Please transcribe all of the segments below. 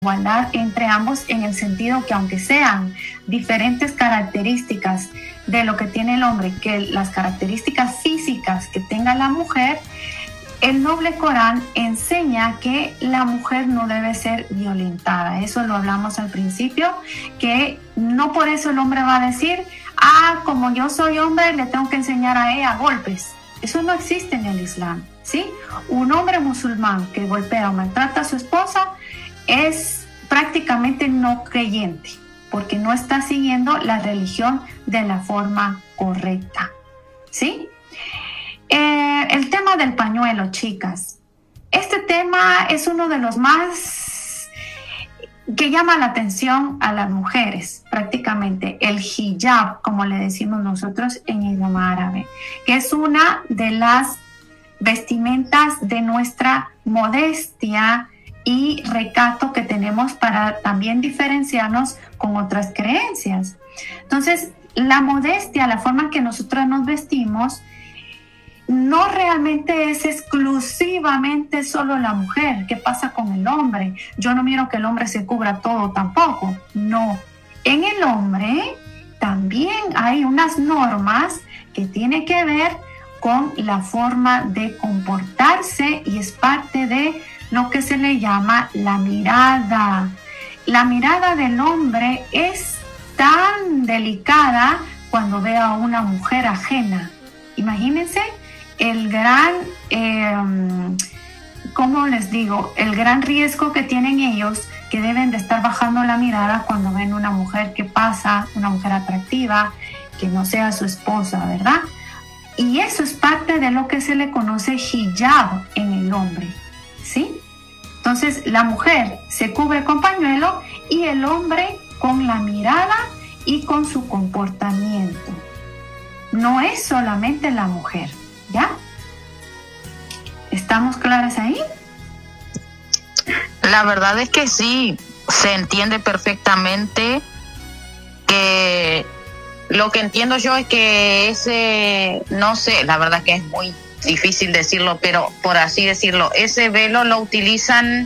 igualdad entre ambos en el sentido que aunque sean diferentes características de lo que tiene el hombre, que las características físicas que tenga la mujer, el noble Corán enseña que la mujer no debe ser violentada. Eso lo hablamos al principio, que no por eso el hombre va a decir, como yo soy hombre, le tengo que enseñar a ella golpes. Eso no existe en el Islam, ¿sí? Un hombre musulmán que golpea o maltrata a su esposa es prácticamente no creyente, porque no está siguiendo la religión de la forma correcta, ¿sí? El tema del pañuelo, chicas. Este tema es uno de los más que llama la atención a las mujeres, prácticamente. El hijab, como le decimos nosotros en idioma árabe, que es una de las vestimentas de nuestra modestia y recato que tenemos para también diferenciarnos con otras creencias. Entonces, la modestia, la forma en que nosotros nos vestimos, no realmente es exclusivamente solo la mujer. ¿Qué pasa con el hombre? Yo no miro que el hombre se cubra todo tampoco. No. En el hombre también hay unas normas que tienen que ver con la forma de comportarse y es parte de lo que se le llama la mirada. La mirada del hombre es tan delicada cuando ve a una mujer ajena. Imagínense el gran, ¿cómo les digo? El gran riesgo que tienen ellos, que deben de estar bajando la mirada cuando ven una mujer que pasa, una mujer atractiva, que no sea su esposa, ¿verdad? Y eso es parte de lo que se le conoce hijab en el hombre, ¿sí? Entonces, la mujer se cubre con pañuelo y el hombre con la mirada y con su comportamiento. No es solamente la mujer, ¿ya? ¿Estamos claras ahí? La verdad es que sí, se entiende perfectamente. Que lo que entiendo yo es que ese, no sé, la verdad que es muy difícil decirlo, pero por así decirlo, ese velo lo utilizan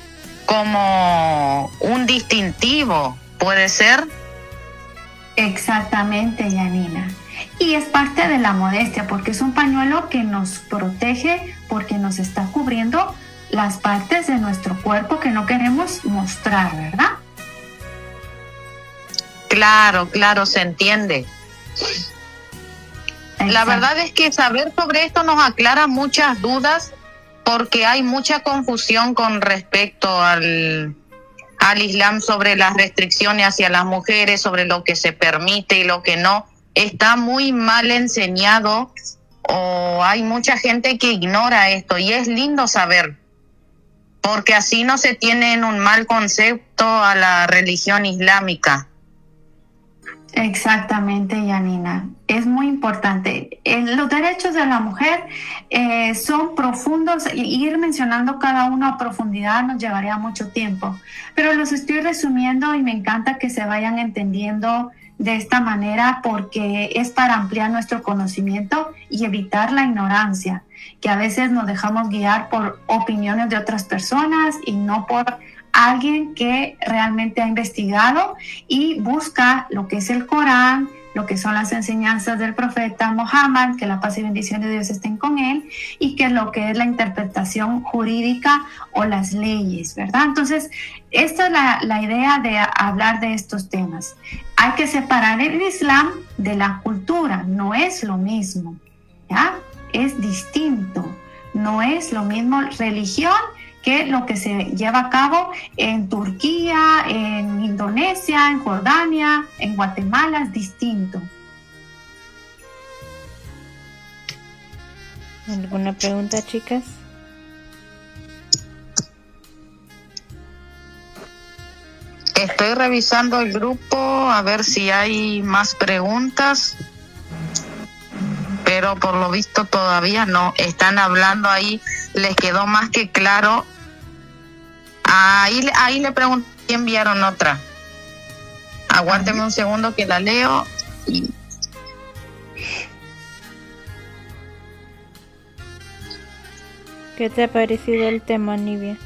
como un distintivo, ¿puede ser? Exactamente, Yanina. Y es parte de la modestia, porque es un pañuelo que nos protege, porque nos está cubriendo las partes de nuestro cuerpo que no queremos mostrar, ¿verdad? Claro, se entiende. Exacto. La verdad es que saber sobre esto nos aclara muchas dudas, porque hay mucha confusión con respecto al Islam sobre las restricciones hacia las mujeres, sobre lo que se permite y lo que no. Está muy mal enseñado, o hay mucha gente que ignora esto, y es lindo saber, porque así no se tiene en un mal concepto a la religión islámica. Exactamente, Yanina. Es muy importante. Los derechos de la mujer son profundos, y ir mencionando cada uno a profundidad nos llevaría mucho tiempo, pero los estoy resumiendo y me encanta que se vayan entendiendo de esta manera, porque es para ampliar nuestro conocimiento y evitar la ignorancia, que a veces nos dejamos guiar por opiniones de otras personas y no por alguien que realmente ha investigado y busca lo que es el Corán, lo que son las enseñanzas del profeta Muhammad, que la paz y bendición de Dios estén con él, y que lo que es la interpretación jurídica o las leyes, ¿verdad? Entonces, esta es la idea de hablar de estos temas. Hay que separar el Islam de la cultura, no es lo mismo, ¿ya? Es distinto, no es lo mismo religión que lo que se lleva a cabo en Turquía, en Indonesia, en Jordania, en Guatemala, es distinto. ¿Alguna pregunta, chicas? Estoy revisando el grupo a ver si hay más preguntas, pero por lo visto todavía no. Están hablando ahí, les quedó más que claro. Ahí le pregunté si enviaron otra. Aguánteme un segundo que la leo. ¿Qué te ha parecido el tema, Nivia?